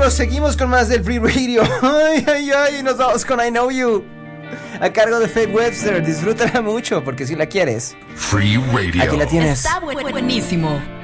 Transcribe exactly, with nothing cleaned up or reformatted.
Vámonos, seguimos con más del Free Radio. Ay, ay, ay, nos vamos con I Know You, a cargo de Faith Webster. Disfrútala mucho, porque si la quieres. Free Radio. Aquí la tienes. Está bu- buenísimo.